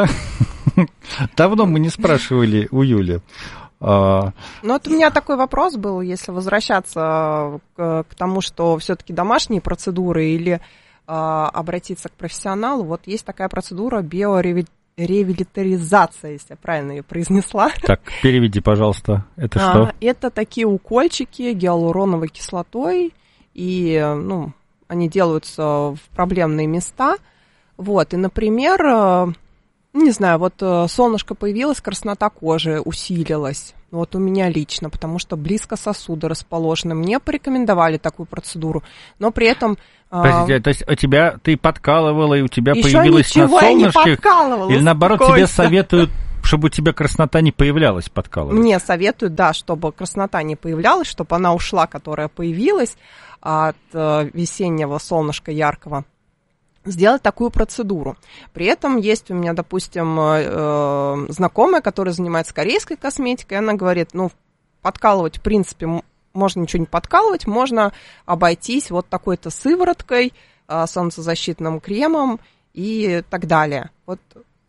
Давно мы не спрашивали у Юли. А... Ну, вот у меня такой вопрос был, если возвращаться к, к тому, что все-таки домашние процедуры или а, обратиться к профессионалу. Вот есть такая процедура биоревитализация. Ревитализация, если я правильно ее произнесла. Так, переведи, пожалуйста. Это а, что? Это такие укольчики гиалуроновой кислотой, и, ну, они делаются в проблемные места. Вот, и, например, не знаю, вот солнышко появилось, краснота кожи усилилась. Вот у меня лично, потому что близко сосуды расположены. Мне порекомендовали такую процедуру, но при этом... Подожди, а... то есть у тебя, ты подкалывала, и у тебя Еще появилось на солнышке? Или наоборот успокойся. Тебе советуют, чтобы у тебя краснота не появлялась, подкалывать? Мне советуют, да, чтобы краснота не появлялась, чтобы она ушла, которая появилась от весеннего солнышка яркого. Сделать такую процедуру. При этом есть у меня, допустим, э, знакомая, которая занимается корейской косметикой, она говорит, ну, подкалывать, в принципе, можно ничего не подкалывать, можно обойтись вот такой-то сывороткой, э, солнцезащитным кремом и так далее. Вот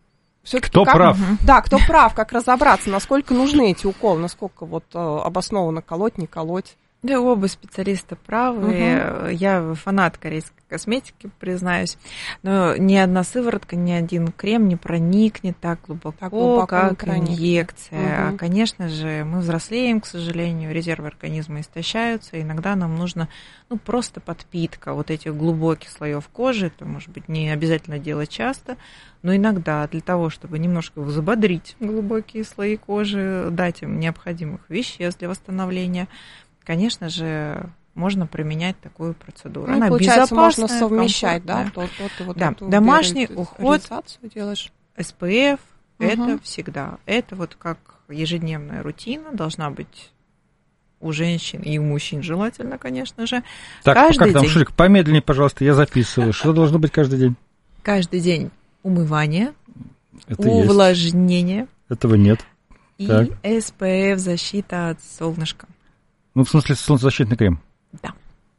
кто как, прав? Да, кто прав, как разобраться, насколько нужны эти уколы, насколько вот э, обоснованно колоть, не колоть. Да, оба специалиста правы. Угу. Я фанат корейской косметики, признаюсь. Но ни одна сыворотка, ни один крем не проникнет так глубоко, так глубоко как инъекция. Угу. Конечно же, мы взрослеем, к сожалению, резервы организма истощаются. Иногда нам нужно ну, просто подпитка вот этих глубоких слоев кожи. Это, может быть, не обязательно делать часто, но иногда для того, чтобы немножко взбодрить глубокие слои кожи, дать им необходимых веществ для восстановления, конечно же, можно применять такую процедуру. Ну, Она получается, можно совмещать, да? Да. То, то, то, вот да. эту Домашний уход, делаешь. эс пэ эф, угу. это всегда. Это вот как ежедневная рутина должна быть у женщин и у мужчин желательно, конечно же. Так, каждый как там, день... Шурик, помедленнее, пожалуйста, я записываю. Что должно быть каждый день? Каждый день умывание, это увлажнение. Есть. Этого нет. И так. эс пэ эф защита от солнышка. Ну, в смысле, солнцезащитный крем? Да.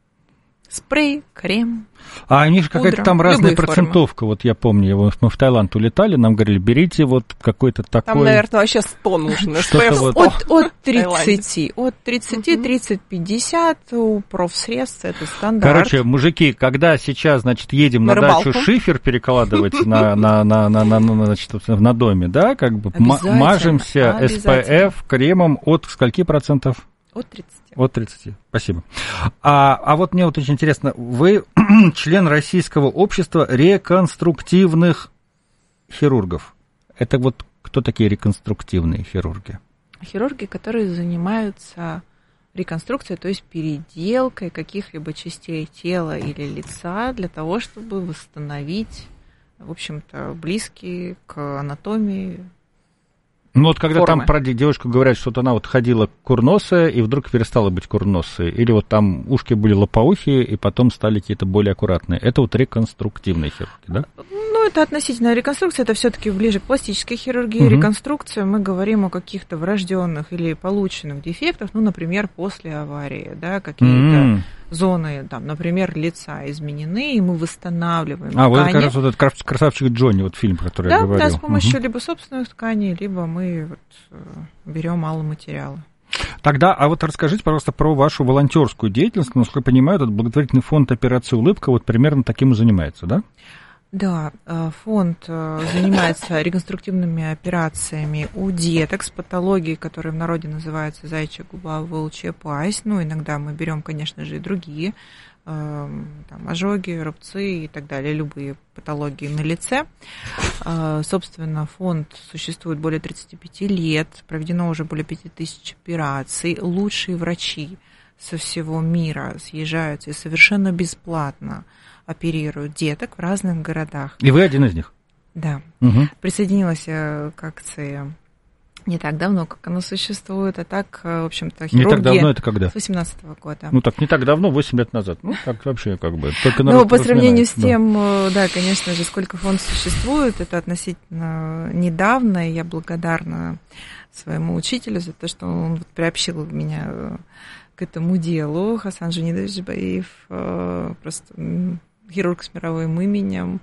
Спрей, крем. А они же какая-то там разная процентовка. Формы. Вот я помню, мы в Таиланд улетали, нам говорили, берите вот какой-то такой... Там, наверное, вообще сто нужно. Вот... От, от тридцати. От тридцати, тридцать, пятьдесят у профсредств это стандарт. Короче, мужики, когда сейчас, значит, едем на, на дачу шифер перекладывать на, на, на, на, на, на, значит, на доме, да, как бы мажемся эс пэ эф кремом от скольки процентов? От тридцати. От тридцати. Спасибо. А, а вот мне вот очень интересно, вы член Российского общества реконструктивных хирургов. Это вот кто такие реконструктивные хирурги? Хирурги, которые занимаются реконструкцией, то есть переделкой каких-либо частей тела или лица для того, чтобы восстановить, в общем-то, близкие к анатомии. Ну вот когда формы. Там про девушку говорят, что вот она вот ходила курносая и вдруг перестала быть курносой, или вот там ушки были лопоухие и потом стали какие-то более аккуратные. Это вот реконструктивные хирурги, да? Ну, это относительно реконструкция, это все-таки ближе к пластической хирургии. Угу. Реконструкция, мы говорим о каких-то врожденных или полученных дефектах, ну, например, после аварии, да, какие-то угу. зоны, там, например, лица изменены, и мы восстанавливаем а, ткани. вот как раз вот этот красавчик Джонни, вот фильм, про который да, я говорил. Да, с помощью угу. либо собственных тканей, либо мы вот, берем маломатериалы. Тогда, а вот расскажите, пожалуйста, про вашу волонтерскую деятельность. Насколько я понимаю, этот благотворительный фонд «Операция Улыбка» вот примерно таким и занимается, да? Да, фонд занимается реконструктивными операциями у деток с патологией, которая в народе называется зайчья губа, волчья пасть. Ну, иногда мы берем, конечно же, и другие, там, ожоги, рубцы и так далее, любые патологии на лице. Собственно, фонд существует более тридцати пяти лет, проведено уже более пяти тысяч операций. Лучшие врачи со всего мира съезжаются и совершенно бесплатно оперируют деток в разных городах. И вы один из них? Да. Угу. Присоединилась я к акции не так давно, как она существует, а так, в общем-то, хирургия... Не так давно, это когда? С восемнадцатого года. Ну, так не так давно, восемь лет назад. Ну, так вообще как бы... Только ну, по сравнению с да. тем, да, конечно же, сколько фонд существует, это относительно недавно, и я благодарна своему учителю за то, что он вот приобщил меня к этому делу. Хасан Жанидович Баев, просто хирург с мировым именем,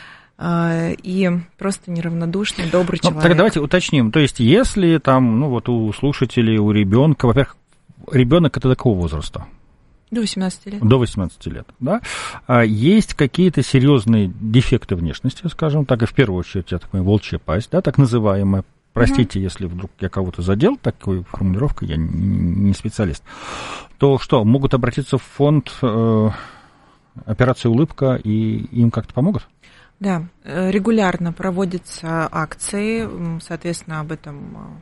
и просто неравнодушный, добрый человек. Ну, так давайте уточним. То есть, если там, ну вот у слушателей, у ребенка, во-первых, ребенок это до какого возраста? До восемнадцати лет. До восемнадцати лет, да. А есть какие-то серьезные дефекты внешности, скажем так, и в первую очередь, я так понимаю, волчья пасть, да, так называемая. Простите, угу. если вдруг я кого-то задел, такой формулировкой, я не специалист. То что, могут обратиться в фонд э, операции «Улыбка» и им как-то помогут? Да, регулярно проводятся акции, соответственно, об этом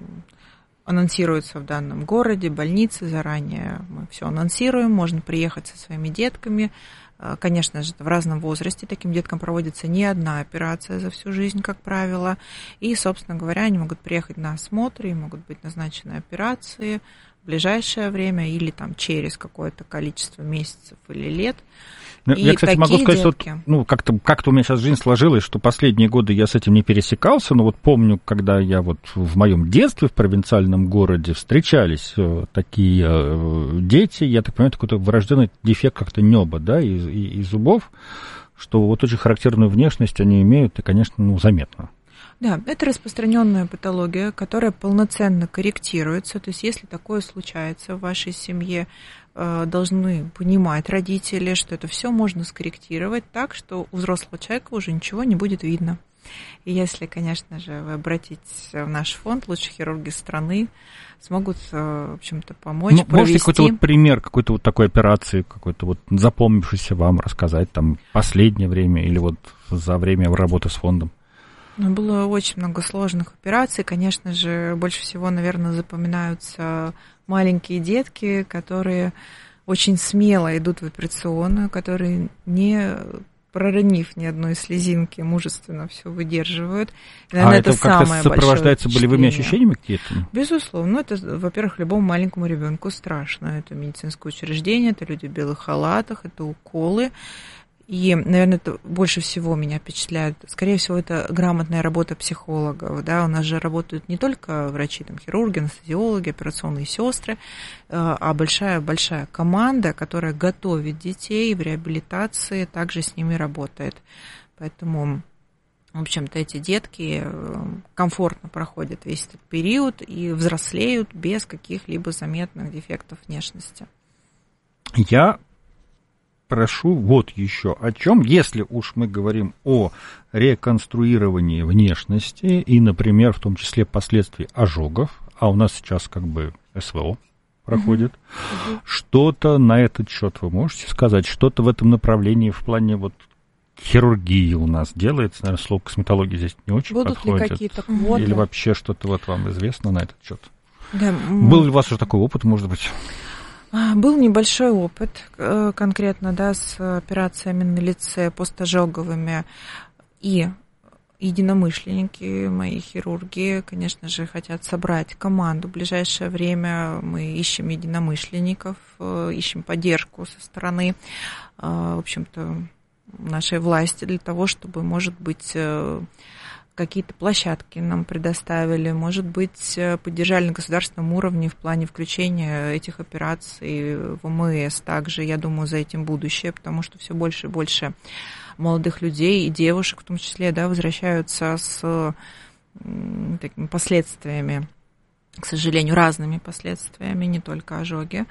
анонсируется в данном городе, больнице заранее мы все анонсируем, можно приехать со своими детками. Конечно же, в разном возрасте таким деткам проводится не одна операция за всю жизнь, как правило. И, собственно говоря, они могут приехать на осмотр, и могут быть назначены операции в ближайшее время или там через какое-то количество месяцев или лет. Ну, я, кстати, могу сказать, детки... что ну, как-то, как-то у меня сейчас жизнь сложилась, что последние годы я с этим не пересекался, но вот помню, когда я вот в моем детстве в провинциальном городе встречались такие дети, я так понимаю, какой-то врожденный дефект как-то неба, да, и, и, и зубов, что вот очень характерную внешность они имеют, и, конечно, ну, заметно. Да, это распространенная патология, которая полноценно корректируется. То есть, если такое случается в вашей семье, должны понимать родители, что это все можно скорректировать так, что у взрослого человека уже ничего не будет видно. И если, конечно же, вы обратитесь в наш фонд, лучшие хирурги страны смогут, в общем-то, помочь, ну, провести. Можете какой-то вот пример какой-то вот такой операции, какой-то вот запомнившийся вам рассказать, там, последнее время или вот за время работы с фондом? Ну, было очень много сложных операций. Конечно же, больше всего, наверное, запоминаются маленькие детки, которые очень смело идут в операционную, которые, не проронив ни одной слезинки, мужественно все выдерживают. И, наверное, а это, это как-то сопровождается болевыми ощущениями какие-то? Безусловно. Ну, это, во-первых, любому маленькому ребенку страшно. Это медицинское учреждение, это люди в белых халатах, это уколы. И, наверное, это больше всего меня впечатляет. Скорее всего, это грамотная работа психологов. Да? У нас же работают не только врачи, там, хирурги, анестезиологи, операционные сестры, а большая-большая команда, которая готовит детей в реабилитации, также с ними работает. Поэтому, в общем-то, эти детки комфортно проходят весь этот период и взрослеют без каких-либо заметных дефектов внешности. Я... Прошу вот еще о чем, если уж мы говорим о реконструировании внешности и, например, в том числе последствий ожогов, а у нас сейчас как бы СВО проходит, uh-huh. Uh-huh. что-то на этот счет вы можете сказать, что-то в этом направлении в плане вот хирургии у нас делается, наверное, слово косметология здесь не очень Будут подходит. Ли какие-то квоты? Или вообще что-то вот вам известно на этот счет? Да. Был ли у вас уже такой опыт, может быть? Был небольшой опыт конкретно, да, с операциями на лице, постожоговыми, и единомышленники, мои хирурги, конечно же, хотят собрать команду. В ближайшее время мы ищем единомышленников, ищем поддержку со стороны, в общем-то, нашей власти для того, чтобы, может быть, какие-то площадки нам предоставили, может быть, поддержали на государственном уровне в плане включения этих операций в ОМС. Также, я думаю, за этим будущее, потому что все больше и больше молодых людей и девушек, в том числе, да, возвращаются с такими последствиями, к сожалению, разными последствиями, не только ожоги.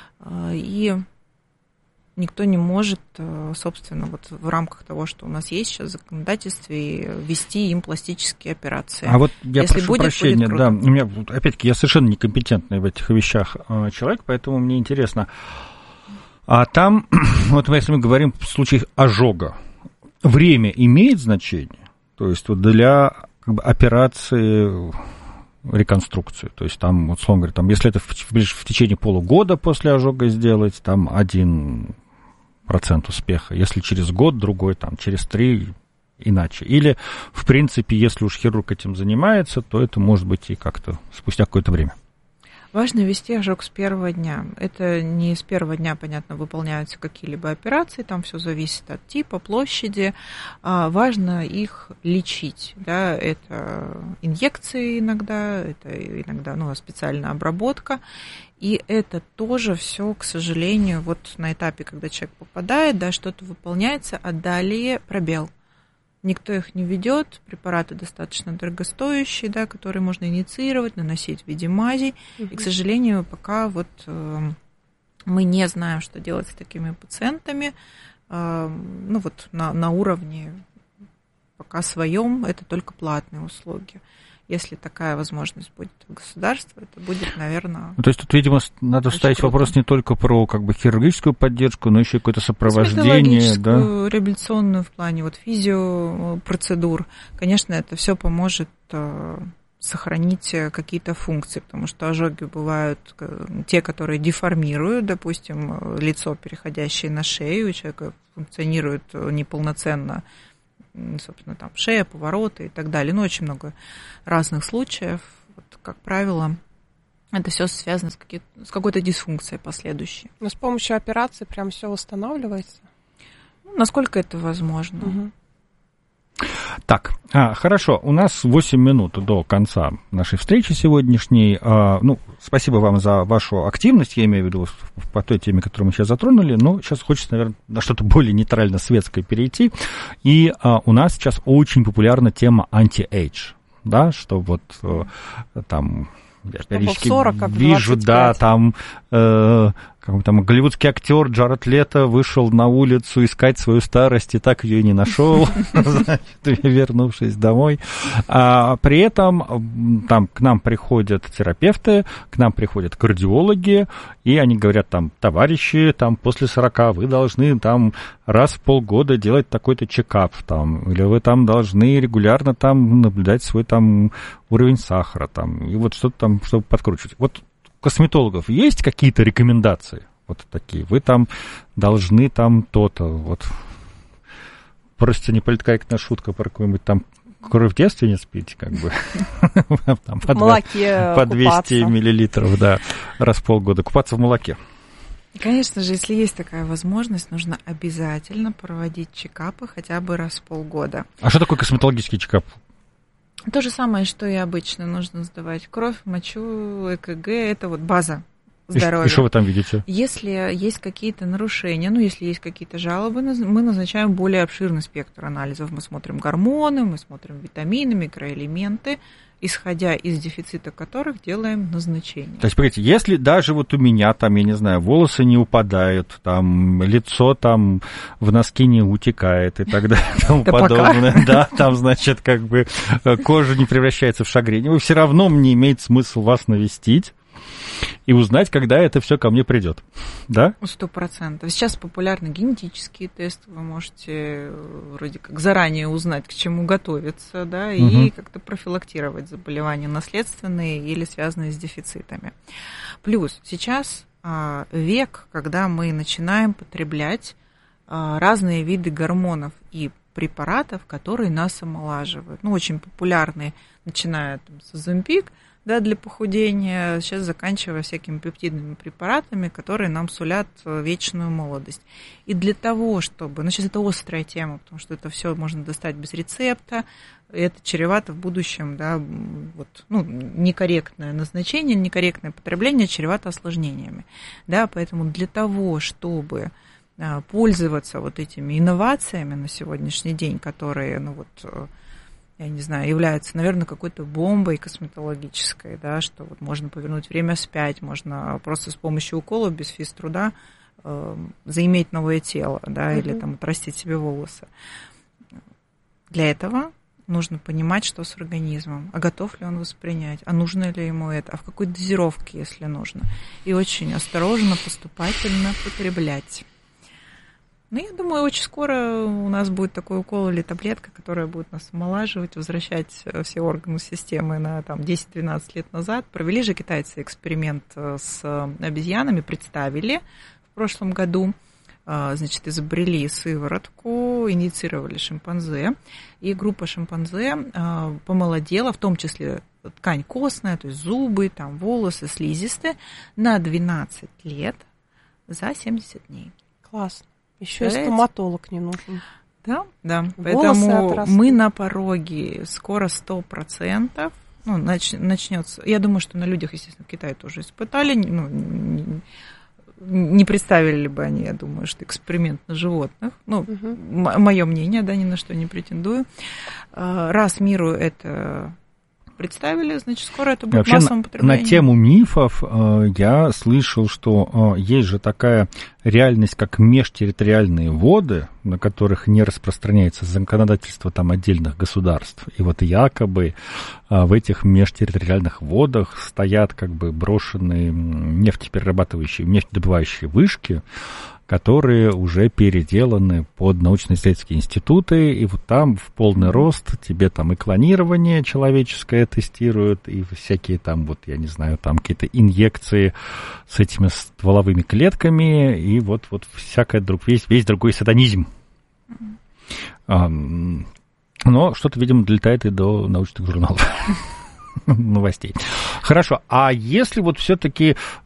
И никто не может, собственно, вот в рамках того, что у нас есть сейчас в законодательстве, вести им пластические операции. А вот я Если прошу будет, прощения, будет да, у меня, опять-таки, я совершенно некомпетентный в этих вещах человек, поэтому мне интересно. А там, вот если мы говорим в случае ожога, время имеет значение? То есть вот для как бы, операции реконструкции, то есть там, вот, словно говоря, там, если это в, в, в течение полугода после ожога сделать, там один процент успеха, если через год, другой, там, через три, иначе. Или, в принципе, если уж хирург этим занимается, то это может быть и как-то спустя какое-то время. Важно вести ожог с первого дня. Это не с первого дня, понятно, выполняются какие-либо операции, там все зависит от типа, площади. Важно их лечить. Да? Это инъекции иногда, это иногда ну, специальная обработка. И это тоже все, к сожалению, вот на этапе, когда человек попадает, да, что-то выполняется, а далее пробел. Никто их не ведет, препараты достаточно дорогостоящие, да, которые можно инициировать, наносить в виде мазей. Угу. И, к сожалению, пока вот э, мы не знаем, что делать с такими пациентами, э, ну вот на, на уровне пока своем, это только платные услуги. Если такая возможность будет у государства, это будет, наверное... Ну, то есть тут, видимо, надо ставить круто. Вопрос не только про как бы хирургическую поддержку, но еще и какое-то сопровождение, да? Реабилитационную в плане вот физиопроцедур. Конечно, это все поможет сохранить какие-то функции, потому что ожоги бывают те, которые деформируют, допустим, лицо, переходящее на шею, у человека функционирует неполноценно, собственно, там шея, повороты и так далее. Ну, очень много разных случаев. Вот, как правило, это все связано с, с какой-то дисфункцией последующей. Но с помощью операции прям все восстанавливается? Ну, насколько это возможно. Угу. Так, а, хорошо, у нас восемь минут до конца нашей встречи сегодняшней. А, ну, спасибо вам за вашу активность, я имею в виду по той теме, которую мы сейчас затронули, но сейчас хочется, наверное, на что-то более нейтрально-светское перейти. И а, у нас сейчас очень популярна тема анти-эйдж, да, что вот там... Я периодически сорок, вижу, да, там, э, как там голливудский актер Джаред Лето вышел на улицу искать свою старость и так ее и не нашел, вернувшись домой. А при этом там к нам приходят терапевты, к нам приходят кардиологи, и они говорят там: товарищи, там после сорока вы должны там раз в полгода делать такой-то чекап, там, или вы там должны регулярно там наблюдать свой там уровень сахара, там, и вот что-то там, чтобы подкручивать. Вот у косметологов есть какие-то рекомендации вот такие? Вы там должны там то-то, вот, просто не политкорректная шутка про какую-нибудь там кровь девственниц пить, как бы, по двести миллилитров, да, раз в полгода, купаться в молоке. Конечно же, если есть такая возможность, нужно обязательно проводить чекапы хотя бы раз в полгода. А что такое косметологический чекап? То же самое, что и обычно. Нужно сдавать кровь, мочу, ЭКГ. Это вот база здоровья. И, и что вы там видите? Если есть какие-то нарушения, ну, если есть какие-то жалобы, мы назначаем более обширный спектр анализов. Мы смотрим гормоны, мы смотрим витамины, микроэлементы, исходя из дефицита которых делаем назначение. То есть, смотрите, если даже вот у меня там, я не знаю, волосы не упадают, там лицо там в носки не утекает и так далее, и тому подобное, да, там, значит, как бы кожа не превращается в шагрень, все равно мне имеет смысл вас навестить и узнать, когда это все ко мне придет, да? Сто процентов. Сейчас популярны генетические тесты, вы можете вроде как заранее узнать, к чему готовиться, да, и угу. как-то профилактировать заболевания наследственные или связанные с дефицитами. Плюс сейчас а, век, когда мы начинаем потреблять а, разные виды гормонов и препаратов, которые нас омолаживают. Ну, очень популярные, начиная там, с Оземпик, да, для похудения, сейчас заканчивая всякими пептидными препаратами, которые нам сулят вечную молодость. И для того, чтобы... Ну, сейчас это острая тема, потому что это все можно достать без рецепта, и это чревато в будущем, да, вот, ну, некорректное назначение, некорректное потребление чревато осложнениями. Да, поэтому для того, чтобы пользоваться вот этими инновациями на сегодняшний день, которые, ну, вот... я не знаю, является, наверное, какой-то бомбой косметологической, да, что вот можно повернуть время вспять, можно просто с помощью уколов без физтруда э, заиметь новое тело, да, mm-hmm. или там отрастить себе волосы. Для этого нужно понимать, что с организмом, а готов ли он воспринять, а нужно ли ему это, а в какой дозировке, если нужно. И очень осторожно, поступательно потреблять. Ну, я думаю, очень скоро у нас будет такой укол или таблетка, которая будет нас омолаживать, возвращать все органы системы на там, десять-двенадцать лет назад. Провели же китайцы эксперимент с обезьянами, представили в прошлом году. значит, изобрели сыворотку, инициировали шимпанзе, и группа шимпанзе помолодела, в том числе ткань костная, то есть зубы, там, волосы, слизистые, на двенадцать лет за семьдесят дней. Классно. Еще и стоматолог не нужен. Да, да. Поэтому мы на пороге скоро сто процентов. Ну, нач, начнется. Я думаю, что на людях, естественно, в Китае тоже испытали. Ну, не, не представили бы они, я думаю, что эксперимент на животных. Ну, угу. м- мое мнение, да, ни на что не претендую. Раз миру это представили, значит, скоро это будет вообще массовым потреблением. На тему мифов э, я слышал, что э, есть же такая реальность, как межтерриториальные воды, на которых не распространяется законодательство там отдельных государств. И вот якобы э, в этих межтерриториальных водах стоят как бы брошенные нефтеперерабатывающие, нефтедобывающие вышки, которые уже переделаны под научно-исследовательские институты, и вот там в полный рост тебе там и клонирование человеческое тестируют, и всякие там, вот, я не знаю, там какие-то инъекции с этими стволовыми клетками, и вот, вот всякое, друг, весь, весь другой сатанизм. Но что-то, видимо, долетает и до научных журналов. Новостей. Хорошо. А если вот все-таки